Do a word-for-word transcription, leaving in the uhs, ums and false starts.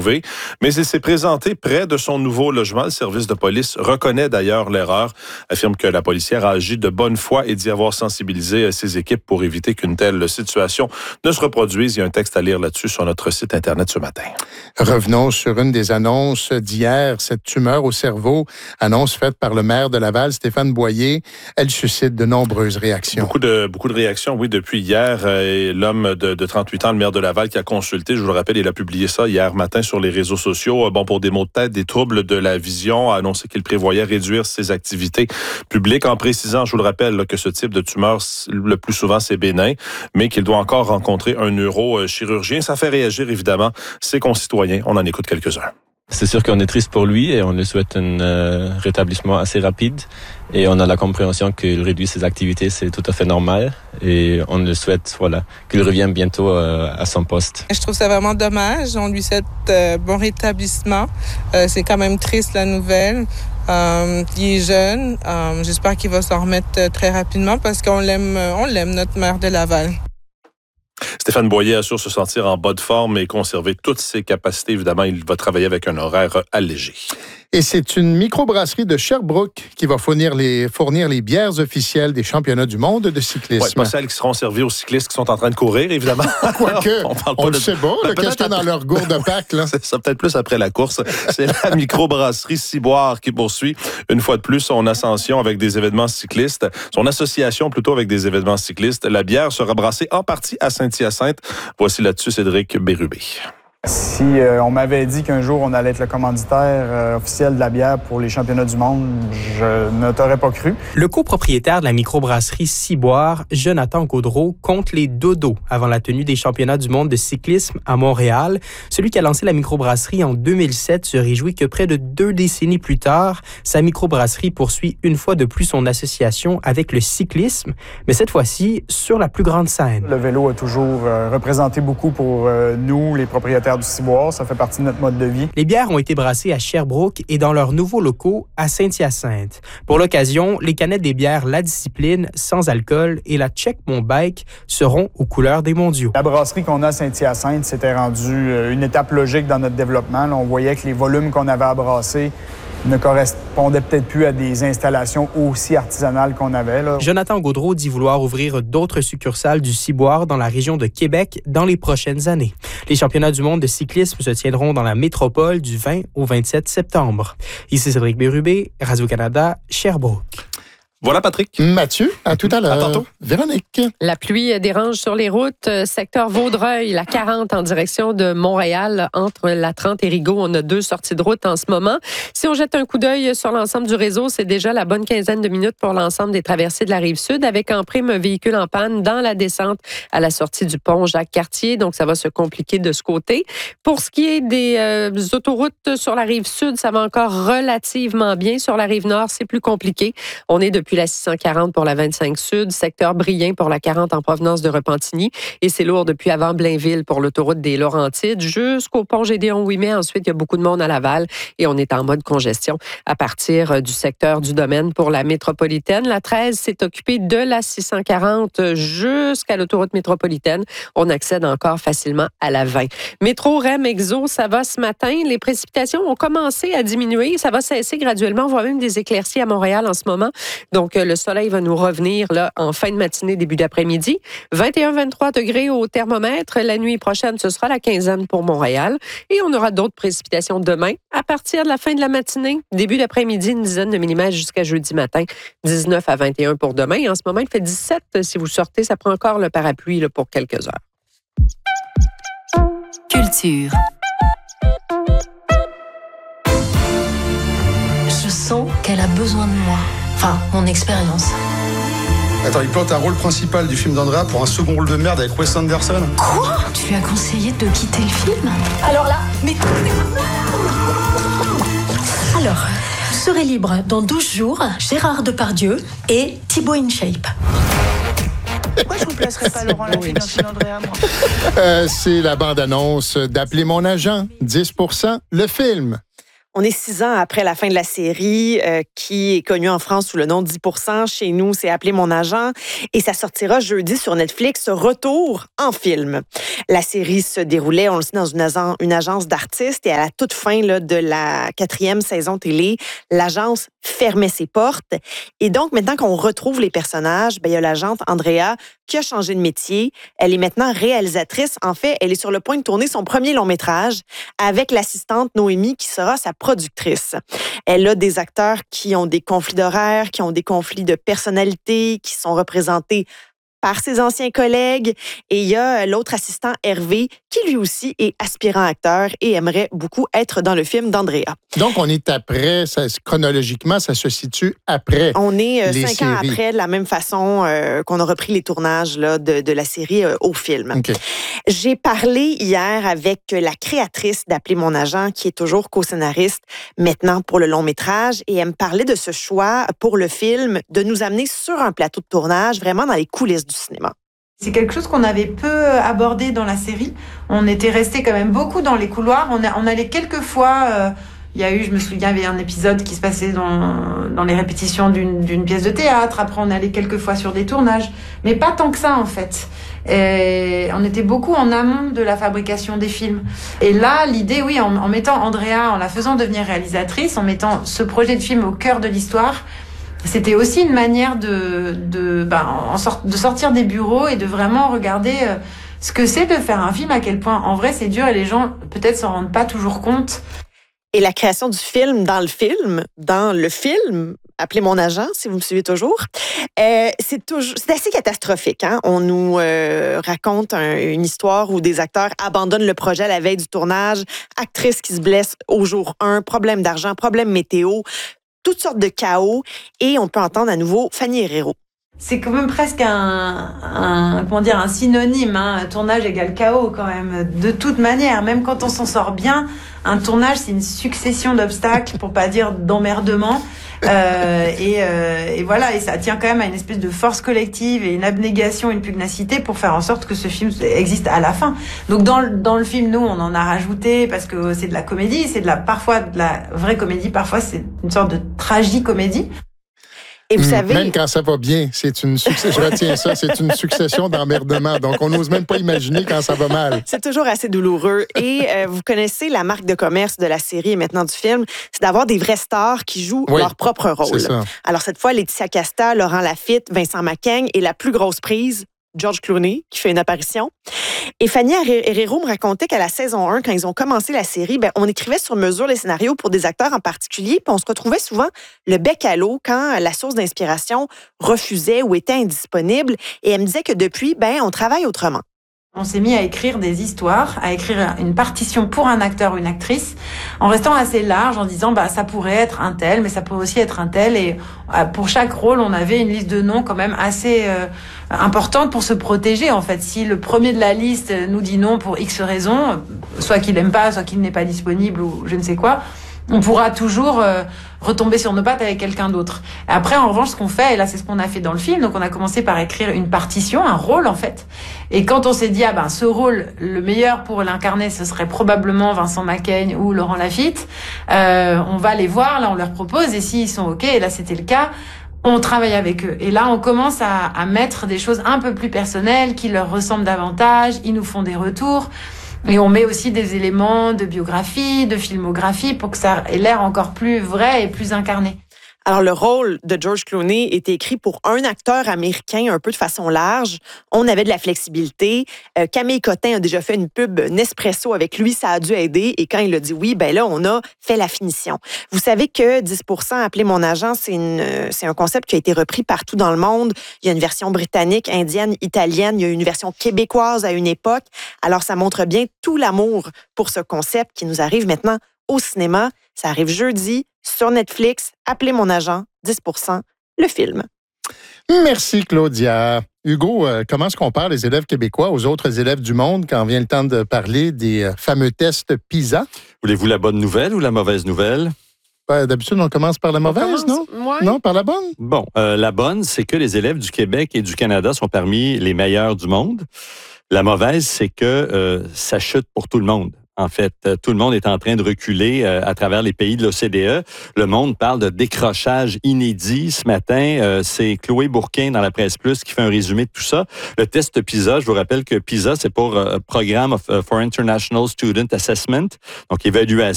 prouvé. Mais il s'est présenté près de son nouveau logement. Le service de police reconnaît d'ailleurs l'erreur, affirme que la policière a agi de bonne foi et dit avoir sensibilisé ses équipes pour éviter qu'une telle situation ne se reproduise. Il y a un texte à lire là-dessus sur notre site Internet ce matin. Revenons sur une des annonces d'hier, cette tumeur au cerveau, annonce faite par le maire de Laval, Stéphane Boyer. Elle suscite de nombreuses réactions. Beaucoup de, beaucoup de réactions, oui, depuis hier. Euh, l'homme de, de trente-huit ans, le maire de Laval, qui a consulté, je vous le rappelle, il a publié ça hier matin sur les réseaux sociaux. Euh, bon, pour des maux de tête, des troubles de la vision, a annoncé qu'il prévoyait réduire ses activités publiques en précisant, je vous le rappelle, là, que ce type de tumeur, le plus souvent, c'est bénin, mais qu'il doit encore rencontrer un neurochirurgien. Ça fait réagir, évidemment, ses concitoyens. On en écoute quelques-uns. C'est sûr qu'on est triste pour lui et on lui souhaite un euh, rétablissement assez rapide. Et on a la compréhension qu'il réduit ses activités, c'est tout à fait normal. Et on le souhaite, voilà, qu'il revienne bientôt euh, à son poste. Je trouve ça vraiment dommage. On lui souhaite euh, bon rétablissement. Euh, c'est quand même triste la nouvelle. Euh, il est jeune. Euh, j'espère qu'il va s'en remettre très rapidement parce qu'on l'aime, on l'aime, notre maire de Laval. Stéphane Boyer assure se sentir en bas de forme et conserver toutes ses capacités. Évidemment, il va travailler avec un horaire allégé. Et c'est une microbrasserie de Sherbrooke qui va fournir les, fournir les bières officielles des championnats du monde de cyclisme. Oui, pas celles qui seront servies aux cyclistes qui sont en train de courir, évidemment. Quoique, on, on le de... sait pas, ben, qu'est-ce qu'il y a dans leur gourde de Pâques, là? C'est ça, peut-être plus après la course. C'est la microbrasserie Ciboire qui poursuit, une fois de plus, son ascension avec des événements cyclistes, son association plutôt avec des événements cyclistes. La bière sera brassée en partie à Saint-Hyacinthe. Voici là-dessus Cédric Bérubé. Si euh, on m'avait dit qu'un jour on allait être le commanditaire euh, officiel de la bière pour les championnats du monde, je ne t'aurais pas cru. Le copropriétaire de la microbrasserie Ciboire, Jonathan Gaudreau, compte les dodos avant la tenue des championnats du monde de cyclisme à Montréal. Celui qui a lancé la microbrasserie en deux mille sept se réjouit que près de deux décennies plus tard, sa microbrasserie poursuit une fois de plus son association avec le cyclisme, mais cette fois-ci sur la plus grande scène. Le vélo a toujours euh, représenté beaucoup pour euh, nous, les propriétaires du Ciboire, ça fait partie de notre mode de vie. Les bières ont été brassées à Sherbrooke et dans leurs nouveaux locaux à Saint-Hyacinthe. Pour l'occasion, les canettes des bières La Discipline, sans alcool, et la Check Mon Bike seront aux couleurs des mondiaux. La brasserie qu'on a à Saint-Hyacinthe, c'était rendu une étape logique dans notre développement. Là, on voyait que les volumes qu'on avait à brasser ne correspondait peut-être plus à des installations aussi artisanales qu'on avait. Là. Jonathan Gaudreau dit vouloir ouvrir d'autres succursales du Ciboire dans la région de Québec dans les prochaines années. Les championnats du monde de cyclisme se tiendront dans la métropole du vingt au vingt-sept septembre. Ici Cédric Bérubé, Radio-Canada, Sherbrooke. Voilà, Patrick. Mathieu, à tout à l'heure. À tantôt. Véronique. La pluie dérange sur les routes. Secteur Vaudreuil, la quarante en direction de Montréal, entre la trente et Rigaud. On a deux sorties de route en ce moment. Si on jette un coup d'œil sur l'ensemble du réseau, c'est déjà la bonne quinzaine de minutes pour l'ensemble des traversées de la Rive-Sud, avec en prime un véhicule en panne dans la descente à la sortie du pont Jacques-Cartier. Donc, ça va se compliquer de ce côté. Pour ce qui est des euh, autoroutes sur la Rive-Sud, ça va encore relativement bien. Sur la Rive-Nord, c'est plus compliqué. On est depuis la six cent quarante pour la vingt-cinq Sud, secteur Brien pour la quarante en provenance de Repentigny, et c'est lourd depuis avant Blainville pour l'autoroute des Laurentides jusqu'au pont Gédéon-Ouimet. Ensuite, il y a beaucoup de monde à Laval et on est en mode congestion à partir du secteur du Domaine pour la métropolitaine. La treize s'est occupée de la six cent quarante jusqu'à l'autoroute métropolitaine. On accède encore facilement à la vingt. Métro, R E M, Exo, ça va ce matin. Les précipitations ont commencé à diminuer. Ça va cesser graduellement. On voit même des éclaircies à Montréal en ce moment. Donc, le soleil va nous revenir là en fin de matinée, début d'après-midi. vingt et un à vingt-trois degrés au thermomètre. La nuit prochaine, ce sera la quinzaine pour Montréal. Et on aura d'autres précipitations demain. À partir de la fin de la matinée, début d'après-midi, une dizaine de millimètres jusqu'à jeudi matin. dix-neuf à vingt et un pour demain. Et en ce moment, il fait dix-sept. Si vous sortez, ça prend encore le parapluie là, pour quelques heures. Culture. Je sens qu'elle a besoin de moi. Enfin, mon expérience. Attends, il plante un rôle principal du film d'Andrea pour un second rôle de merde avec Wes Anderson. Quoi ? Tu lui as conseillé de quitter le film ? Alors là, mais... Alors, vous serez libre dans douze jours, Gérard Depardieu et Thibaut InShape. Pourquoi je ne vous placerai pas Laurent Lafitte dans le film d'Andrea, moi ? euh, C'est la bande-annonce d'Appeler mon agent, dix pour cent, le film. On est six ans après la fin de la série, euh, qui est connue en France sous le nom de dix pour cent. Chez nous, c'est Appelez mon agent. Et ça sortira jeudi sur Netflix, retour en film. La série se déroulait, on le sait, dans une, agence, une agence d'artistes. Et à la toute fin là, de la quatrième saison télé, l'agence fermait ses portes. Et donc, maintenant qu'on retrouve les personnages, ben, il y a l'agente Andrea qui a changé de métier. Elle est maintenant réalisatrice. En fait, elle est sur le point de tourner son premier long-métrage avec l'assistante Noémie qui sera sa productrice. Elle a des acteurs qui ont des conflits d'horaires, qui ont des conflits de personnalité, qui sont représentés par ses anciens collègues. Et il y a l'autre assistant, Hervé, qui lui aussi est aspirant acteur et aimerait beaucoup être dans le film d'Andrea. Donc, on est après, ça, chronologiquement, ça se situe après. On est euh, les cinq séries. ans après, de la même façon euh, qu'on a repris les tournages là, de, de la série euh, au film. Okay. J'ai parlé hier avec la créatrice d'Appeler mon agent, qui est toujours co-scénariste maintenant pour le long-métrage, et elle me parlait de ce choix pour le film de nous amener sur un plateau de tournage, vraiment dans les coulisses du cinéma. C'est quelque chose qu'on avait peu abordé dans la série. On était resté quand même beaucoup dans les couloirs. On, a, on allait quelques fois... Euh, il y a eu, je me souviens, il y avait un épisode qui se passait dans, dans les répétitions d'une, d'une pièce de théâtre. Après, on allait quelques fois sur des tournages. Mais pas tant que ça, en fait. Et on était beaucoup en amont de la fabrication des films. Et là, l'idée, oui, en, en mettant Andrea, en la faisant devenir réalisatrice, en mettant ce projet de film au cœur de l'histoire... C'était aussi une manière de, de, ben, en sort, de sortir des bureaux et de vraiment regarder euh, ce que c'est de faire un film, à quel point, en vrai, c'est dur et les gens, peut-être, s'en rendent pas toujours compte. Et la création du film dans le film, dans le film, Appelez mon agent, si vous me suivez toujours, euh, c'est, toujours, c'est assez catastrophique. Hein? On nous euh, raconte un, une histoire où des acteurs abandonnent le projet à la veille du tournage, actrices qui se blessent au jour un, problème d'argent, problème météo, toutes sortes de chaos, et on peut entendre à nouveau Fanny Herrero. C'est quand même presque un, un comment dire, un synonyme, hein. Tournage égale chaos quand même, de toute manière. Même quand on s'en sort bien, un tournage, c'est une succession d'obstacles, pour pas dire d'emmerdements. Euh, et, euh, et voilà, et ça tient quand même à une espèce de force collective et une abnégation, une pugnacité pour faire en sorte que ce film existe à la fin. Donc dans le, dans le film, nous, on en a rajouté parce que c'est de la comédie, c'est de la, parfois de la vraie comédie, parfois c'est une sorte de tragicomédie. Et vous savez... Même quand ça va bien, c'est une succession, je retiens ça, c'est une succession d'emmerdements. Donc, on n'ose même pas imaginer quand ça va mal. C'est toujours assez douloureux. Et euh, vous connaissez la marque de commerce de la série et maintenant du film, c'est d'avoir des vrais stars qui jouent oui, leur propre rôle. C'est ça. Alors, cette fois, Laetitia Casta, Laurent Lafitte, Vincent Macaigne et la plus grosse prise, George Clooney, qui fait une apparition. Et Fanny Herrero me racontait qu'à la saison un, quand ils ont commencé la série, ben, on écrivait sur mesure les scénarios pour des acteurs en particulier, puis on se retrouvait souvent le bec à l'eau quand la source d'inspiration refusait ou était indisponible. Et elle me disait que depuis, ben, on travaille autrement. On s'est mis à écrire des histoires, à écrire une partition pour un acteur ou une actrice, en restant assez large, en disant bah ça pourrait être un tel, mais ça pourrait aussi être un tel. Et pour chaque rôle, on avait une liste de noms quand même assez euh, importante pour se protéger. En fait, si le premier de la liste nous dit non pour X raisons, soit qu'il aime pas, soit qu'il n'est pas disponible ou je ne sais quoi, on pourra toujours euh, retomber sur nos pattes avec quelqu'un d'autre. Après, en revanche, ce qu'on fait, et là, c'est ce qu'on a fait dans le film, donc on a commencé par écrire une partition, un rôle, en fait. Et quand on s'est dit, ah ben, ce rôle, le meilleur pour l'incarner, ce serait probablement Vincent Macaigne ou Laurent Lafitte, euh, on va les voir, là, on leur propose, et s'ils sont OK, et là, c'était le cas, on travaille avec eux. Et là, on commence à, à mettre des choses un peu plus personnelles, qui leur ressemblent davantage, ils nous font des retours. Et on met aussi des éléments de biographie, de filmographie pour que ça ait l'air encore plus vrai et plus incarné. Alors, le rôle de George Clooney était écrit pour un acteur américain un peu de façon large. On avait de la flexibilité. Euh, Camille Cotin a déjà fait une pub Nespresso avec lui, ça a dû aider. Et quand il a dit oui, ben là, on a fait la finition. Vous savez que dix pour cent, Appelez mon agent, c'est, une, c'est un concept qui a été repris partout dans le monde. Il y a une version britannique, indienne, italienne. Il y a une version québécoise à une époque. Alors, ça montre bien tout l'amour pour ce concept qui nous arrive maintenant au cinéma. Ça arrive jeudi sur Netflix. Appelez mon agent, dix pour cent, le film. Merci, Claudia. Hugo, euh, comment se comparent les élèves québécois aux autres élèves du monde quand vient le temps de parler des euh, fameux tests PISA? Voulez-vous la bonne nouvelle ou la mauvaise nouvelle? Ben, d'habitude, on commence par la mauvaise, non? Ouais. Non, par la bonne? Bon, euh, la bonne, c'est que les élèves du Québec et du Canada sont parmi les meilleurs du monde. La mauvaise, c'est que euh, ça chute pour tout le monde. En fait, tout le monde est en train de reculer euh, à travers les pays de l'O C D E. Le monde parle de décrochage inédit. Ce matin, euh, c'est Chloé Bourquin dans la Presse Plus qui fait un résumé de tout ça. Le test PISA, je vous rappelle que PISA, c'est pour euh, Programme of, uh, for International Student Assessment, donc évaluation